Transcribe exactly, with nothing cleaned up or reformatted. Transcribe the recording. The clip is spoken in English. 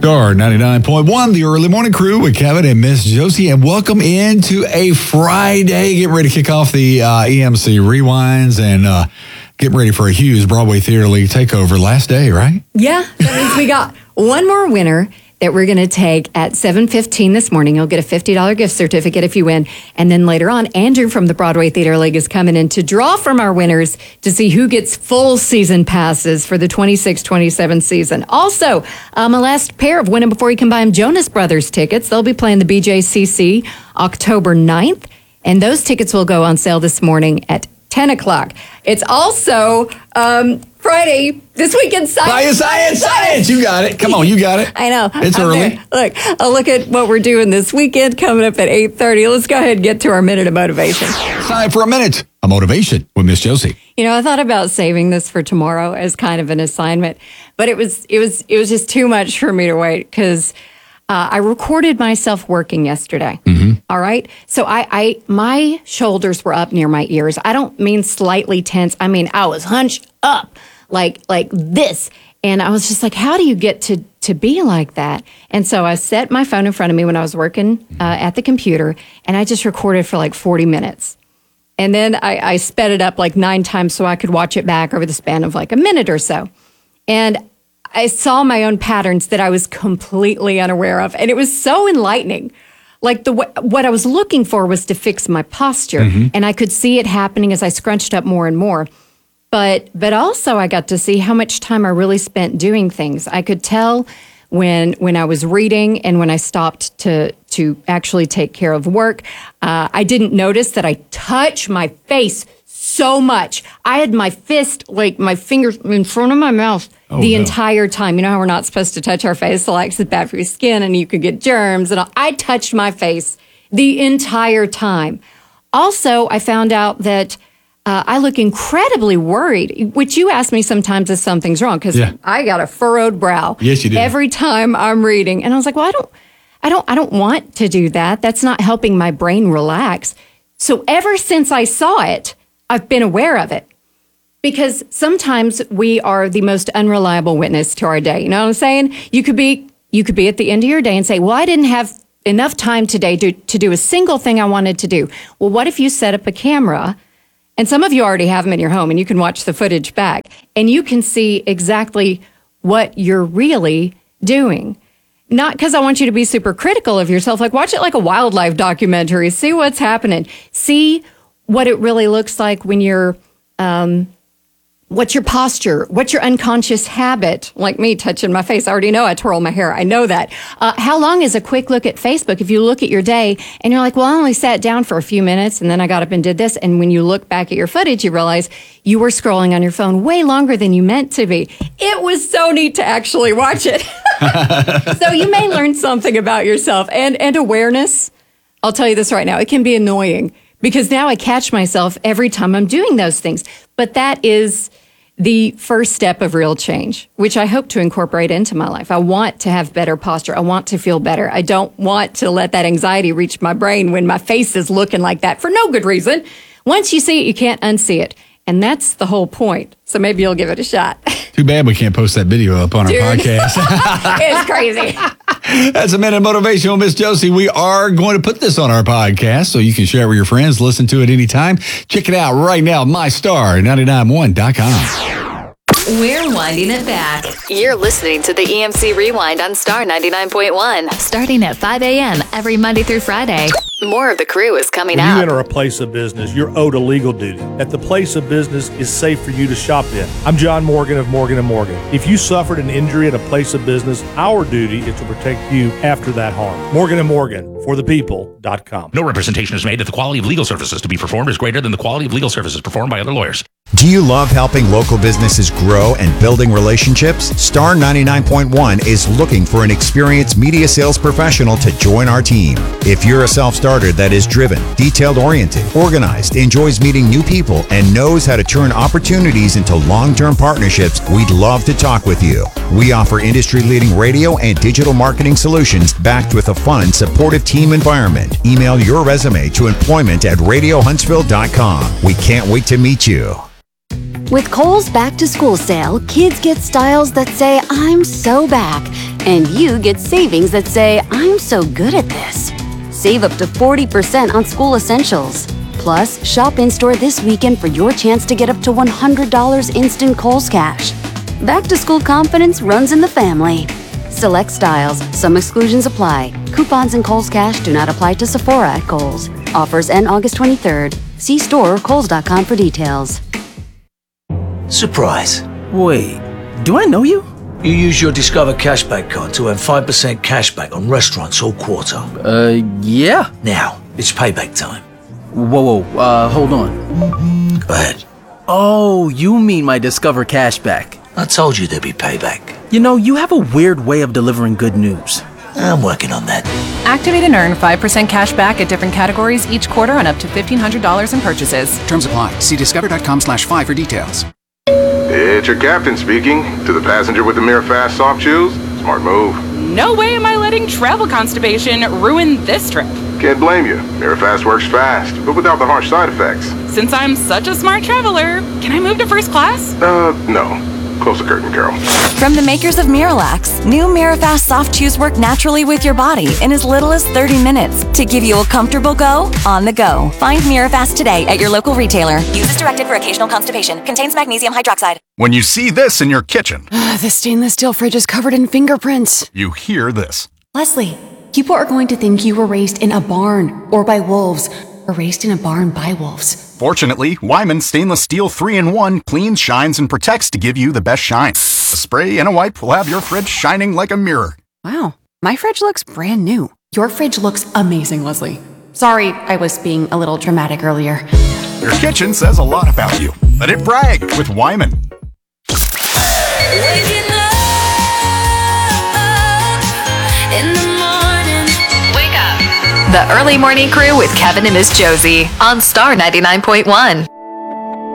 Star ninety-nine point one, the early morning crew with Kevin and Miss Josie, and welcome into a Friday. Getting ready to kick off the uh, E M C Rewinds and uh, getting ready for a Hughes Broadway Theater League takeover. Last day, right? Yeah, that means we got one more winner that we're going to take at seven fifteen this morning. You'll get a fifty dollars gift certificate if you win. And then later on, Andrew from the Broadway Theater League is coming in to draw from our winners to see who gets full season passes for the twenty-six twenty-seven season. Also, um, a last pair of Win 'Em Before You Can Buy 'Em Jonas Brothers tickets. They'll be playing the B J C C October ninth. And those tickets will go on sale this morning at ten o'clock. It's also um, Friday, this weekend, science, science, science, science. You got it. Come on, you got it. I know. It's I'm early. There. Look, I'll look at what we're doing this weekend coming up at eight thirty. Let's go ahead and get to our Minute of Motivation. Time for a Minute of Motivation with Miss Josie. You know, I thought about saving this for tomorrow as kind of an assignment, but it was it was it was just too much for me to wait because uh, I recorded myself working yesterday. Mm-hmm. All right, so I, I my shoulders were up near my ears. I don't mean slightly tense. I mean I was hunched up like like this, and I was just like, how do you get to to be like that? And so I set my phone in front of me when I was working uh, at the computer, and I just recorded for like forty minutes. And then I, I sped it up like nine times so I could watch it back over the span of like a minute or so. And I saw my own patterns that I was completely unaware of. And it was so enlightening. Like the what I was looking for was to fix my posture. Mm-hmm. And I could see it happening as I scrunched up more and more. But but also I got to see how much time I really spent doing things. I could tell when when I was reading and when I stopped to to actually take care of work. Uh, I didn't notice that I touch my face so much. I had my fist, like my fingers in front of my mouth oh, the no. entire time. You know how we're not supposed to touch our face? So like it's bad for your skin and you could get germs. And all. I touched my face the entire time. Also, I found out that Uh, I look incredibly worried, which you ask me sometimes if something's wrong, because yeah. I got a furrowed brow. Yes, you do. Every time I'm reading. And I was like, well, I don't, I don't, I don't want to do that. That's not helping my brain relax. So ever since I saw it, I've been aware of it. Because sometimes we are the most unreliable witness to our day. You know what I'm saying? You could be, you could be at the end of your day and say, well, I didn't have enough time today to, to do a single thing I wanted to do. Well, what if you set up a camera? And some of you already have them in your home, and you can watch the footage back, and you can see exactly what you're really doing. Not because I want you to be super critical of yourself. Like, watch it like a wildlife documentary. See what's happening. See what it really looks like when you're, um, what's your posture? What's your unconscious habit? Like me touching my face. I already know I twirl my hair. I know that. Uh, how long is a quick look at Facebook? If you look at your day and you're like, well, I only sat down for a few minutes and then I got up and did this. And when you look back at your footage, you realize you were scrolling on your phone way longer than you meant to be. It was so neat to actually watch it. So you may learn something about yourself and, and awareness. I'll tell you this right now. It can be annoying because now I catch myself every time I'm doing those things. But that is the first step of real change, which I hope to incorporate into my life. I want to have better posture. I want to feel better. I don't want to let that anxiety reach my brain when my face is looking like that for no good reason. Once you see it, you can't unsee it. And that's the whole point. So maybe you'll give it a shot. Too bad we can't post that video up on Dude. our podcast. It's crazy. That's a Minute of Motivation with Miss Josie. We are going to put this on our podcast so you can share it with your friends, listen to it anytime. Check it out right now, my star nine nine one dot com. We're winding it back. You're listening to the E M C Rewind on Star ninety-nine point one, starting at five a.m. every Monday through Friday. More of the crew is coming when up. When you enter a place of business, you're owed a legal duty. That the place of business is safe for you to shop in. I'm John Morgan of Morgan and Morgan. If you suffered an injury at a place of business, our duty is to protect you after that harm. Morgan and Morgan, for the people dot com. No representation is made that the quality of legal services to be performed is greater than the quality of legal services performed by other lawyers. Do you love helping local businesses grow and building relationships? Star ninety-nine point one is looking for an experienced media sales professional to join our team. If you're a self-starter that is driven, detailed-oriented, organized, enjoys meeting new people, and knows how to turn opportunities into long-term partnerships, we'd love to talk with you. We offer industry-leading radio and digital marketing solutions backed with a fun, supportive team environment. Email your resume to employment at radio huntsville dot com. We can't wait to meet you. With Kohl's Back to School sale, kids get styles that say, I'm so back. And you get savings that say, I'm so good at this. Save up to forty percent on school essentials. Plus, shop in-store this weekend for your chance to get up to one hundred dollars instant Kohl's Cash. Back-to-school confidence runs in the family. Select styles. Some exclusions apply. Coupons and Kohl's Cash do not apply to Sephora at Kohl's. Offers end August twenty-third. See store or kohls dot com for details. Surprise. Wait, do I know you? You use your Discover Cashback card to earn five percent cashback on restaurants all quarter. Uh, yeah. Now, it's payback time. Whoa, whoa, uh, hold on. Go ahead. Oh, you mean my Discover Cashback. I told you there'd be payback. You know, you have a weird way of delivering good news. I'm working on that. Activate and earn five percent cash back at different categories each quarter on up to fifteen hundred dollars in purchases. Terms apply. See discover.com slash five for details. It's your captain speaking. To the passenger with the MiraFast soft chews, smart move. No way am I letting travel constipation ruin this trip. Can't blame you. MiraFast works fast, but without the harsh side effects. Since I'm such a smart traveler, can I move to first class? Uh, no. Close the curtain, Carol. From the makers of Miralax, new MiraFast soft chews work naturally with your body in as little as thirty minutes to give you a comfortable go on the go. Find Mirafast today at your local retailer. Use as directed for occasional constipation. Contains magnesium hydroxide. When you see this in your kitchen, the stainless steel fridge is covered in fingerprints. You hear this. Leslie, people are going to think you were raised in a barn or by wolves, or raised in a barn by wolves. Fortunately, Wyman Stainless Steel three in one cleans, shines, and protects to give you the best shine. A spray and a wipe will have your fridge shining like a mirror. Wow, my fridge looks brand new. Your fridge looks amazing, Leslie. Sorry, I was being a little dramatic earlier. Your kitchen says a lot about you. Let it brag with Wyman. Waking up in the morning. Wake up. The Early Morning Crew with Kevin and Miss Josie on Star ninety-nine point one.